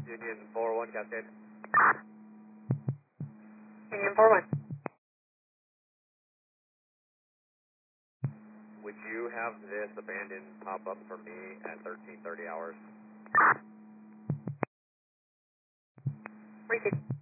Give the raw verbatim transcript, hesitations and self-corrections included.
Union four one Cascade. Union four one. Would you have this abandoned pop up for me at thirteen thirty hours? Receive.